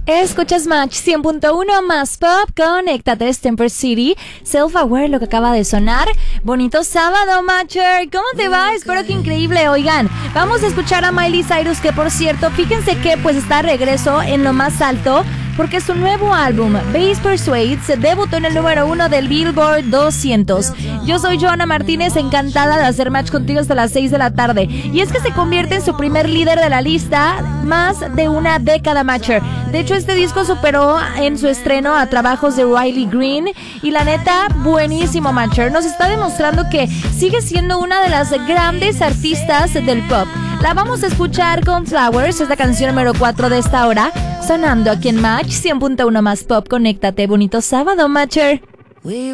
Escuchas Match 100.1 más pop, conéctate, Temper City, Self Aware, lo que acaba de sonar. Bonito sábado, Matcher, ¿cómo te va? Espero que increíble. Oigan, vamos a escuchar a Miley Cyrus, que por cierto, fíjense que pues está de regreso en lo más alto, porque su nuevo álbum, Bass Persuades, debutó en el número 1 del Billboard 200. Yo soy Joana Martínez, encantada de hacer match contigo hasta las 6 de la tarde. Y es que se convierte en su primer líder de la lista más de una década, Matcher. De hecho, este disco superó en su estreno a trabajos de Riley Green. Y la neta, buenísimo, Matcher. Nos está demostrando que sigue siendo una de las grandes artistas del pop. La vamos a escuchar con Flowers, es la canción número 4 de esta hora, sonando aquí en Match 100.1 más pop. Conéctate, bonito sábado, Matcher.